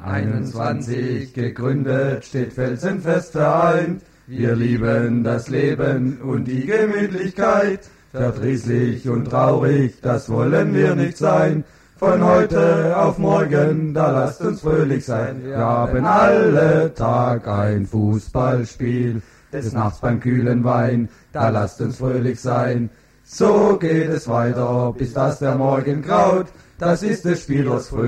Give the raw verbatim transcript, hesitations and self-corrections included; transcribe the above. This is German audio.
einundzwanzig gegründet, steht felsenfest vereint. Wir lieben das Leben und die Gemütlichkeit. Verdrießlich und traurig, das wollen wir nicht sein. Von heute auf morgen, da lasst uns fröhlich sein. Wir haben alle Tag ein Fußballspiel, des Nachts beim kühlen Wein, da lasst uns fröhlich sein. So geht es weiter, bis dass der Morgen graut, das ist des Spielers fröhlich.